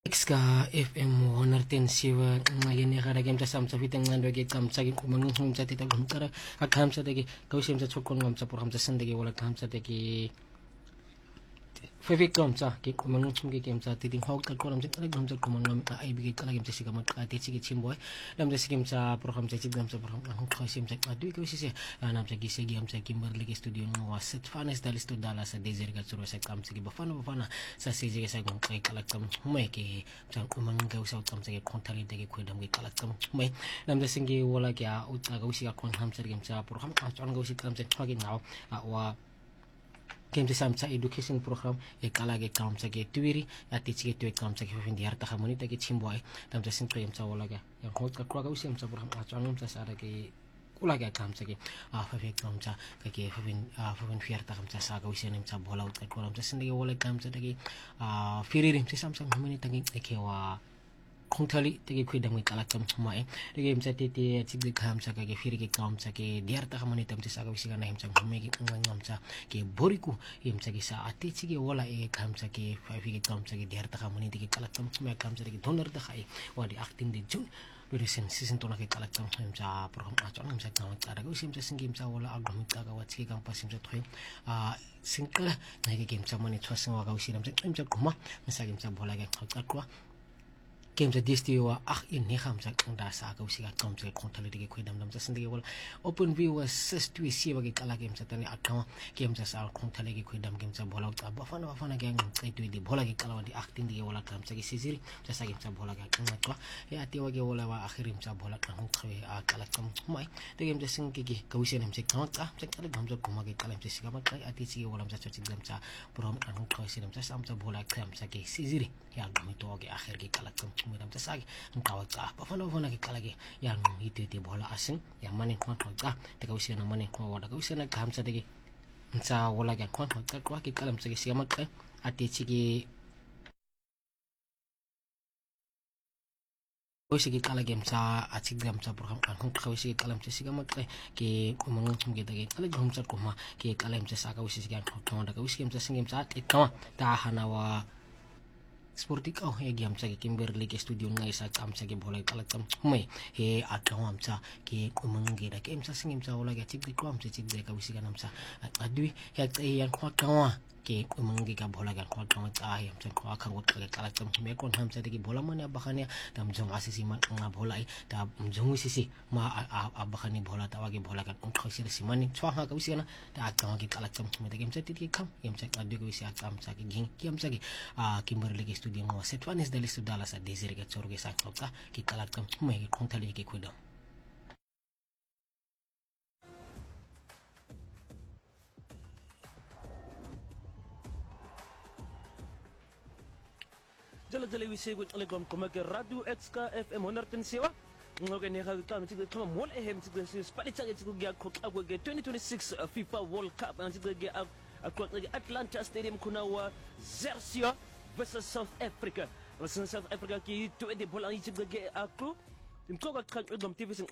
Ska FM 107 ngayeni gara game ta samsa fiteng ngando ke kamsa ke kumanung humsa tita gumtara akhamsa teke kausim sa chokon ngamsa por hamsa sandege wala kamsa teke Fevik kamsa ke kumanung chumge kamsa titing hawk tal koram sa gamsa kumanung ai bigi kala game sika mat ati sike chimboy lam sa sikim sa por hamsa chip gamsa por hamsa khasim sa adu ko sise nam sa gise game sa Kimberley ke studio ngwa set fanes dalis to dala sa desert ga churo sa kamsa ke bafana sa sije sa gong kai kala kam mai ke sa kumang ga sa kamsa ke kontali de ke khudam ke kala kam mai nam sa singi wala kya uta ga usika kon hamsa game sa por ham chon ga usika kamsa thagi ngaw wa game samsa education program e kala ke kamsa ke tuiri ati chike tu kamsa ke fin diar ta khamoni ta ke chimboy tam sa sin prem sa wala ga yang hot ka kwa ga usim sa program chon sa sara ke kula ga kamsa ke fa fe kamsa ke fin fiar ta kamsa sa ga usim sa bola ut ka kolam sa sin de wala kamsa ta ke firirim si samsa khamoni ta ke wa Kontali tege kuidam ke kalakam mai tege imsa tete chigde khamsa ke fir ke kamsa ke diar ta khamani tam sa ga wisi ga naim sa me ke ngamsa ke boriku imsa ke sa ati chige wala e khamsa ke fi ke kamsa ke diar ta khamani tege kalakam me kamsa ke donar ta khai wadi acting de jun Berisen season tona ke kalakam imsa program achon imsa kam ta ga wisi imsa singim sa wala agam ta ga watsi kam pasim sa thoi singkala ngai ke imsa mani thwasang wa ga wisi ram sa imsa kuma misa imsa bola ga khakwa game sa distiwa in ni khamsa kanda sa ka usiga kamsa kontali de ko dam sa sinde wala open view was sistwi si wage kala game sa tani akama game sa kontali ko dam game sa bola ta bafana game kai tu di bola ke kala di acting de wala kamsa ke sisiri sa game sa bola ga ngakwa ya ati wage wala wa akhirim sa bola ka khwe kala kam mai de game sa sing ke ka usiga nam se kamta sa kala gam sa kuma ke kala se siga kai ati si wala sa choti gam sa prom kan khwe si nam sa samsa bola kam sa ke sisiri ya gam to wage akhir ke kala kam Madam Tasagi, and Kawaka, Bafana Kalagi, Yang Hiti Bola Asing, Yang Money Quantka, the Gaussian money called the Gaussian comes at the Sa Walaga Quantka, Kwaki Kalam Sagamaka, Atichigi Kawisi kalagem sa atigam sa program ang kawisi kalam sa sigamaka ke kumang sumgita ke kalagam sa kuma ke kalam sa kawisi sigang kawanda kawisi sa singim sa ikama tahanawa Sporti kau he giam sa ke Kimberley ke studio ngai sa kam sa ke bola kalakam mai he akawam sa ke kumangge da ke sa singim sa wala ke chik kwam sa chik de ka wisi kanam sa adui he yang kwa kawa ke kumangge ka bola ka kwa kawa ta he sa kwa kan wat ka kalakam me kon ham sa de bola man abakanya tam jong asisi man nga bola ai ta jong sisi ma abakani bola ta wage bola kan khasi si man chwa ha ka wisi na ta akawa ke kalakam me de sa tit ke kam sa adui ka wisi akam sa ke ging kiam sa ke Kimberley ke studio ngo set fanes dalis to dala sa desert ga chorge sa khota ki kalakam mai kontali ke kudo jala wisi gut alegom kuma ke radio xk fm 107 ngoge ne ga kam tigre kama mol ehem tigre spali tagi tigre ga ko agwe 2026 FIFA World Cup an tigre ga akwa Atlanta Stadium kuna wa Xerxia versus South Africa. Versus South Africa ki tu de bola ni tigre ga akro. Imko ga kan TV